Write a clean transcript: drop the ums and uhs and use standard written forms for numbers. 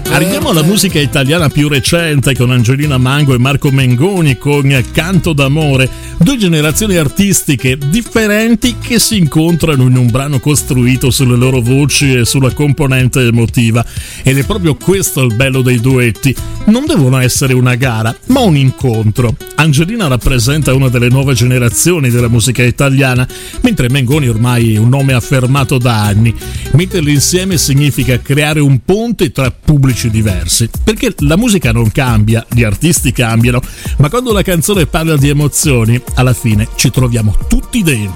Arriviamo alla musica italiana più recente con Angelina Mango e Marco Mengoni con Canto d'amore, due generazioni artistiche differenti che si incontrano in un brano costruito sulle loro voci e sulla componente emotiva. Ed è proprio questo il bello dei duetti. Non devono essere una gara, ma un incontro. Angelina rappresenta una delle nuove generazioni della musica italiana, mentre Mengoni ormai è un nome affermato da anni. Metterli insieme significa creare un ponte tra pubblici diversi, perché la musica non cambia, gli artisti cambiano, ma quando la canzone parla di emozioni, alla fine ci troviamo tutti dentro.